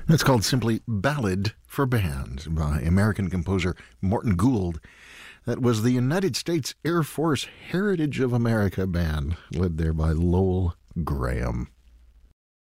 That's called simply Ballad for Band by American composer Morton Gould. That was the United States Air Force Heritage of America Band, led there by Lowell Graham.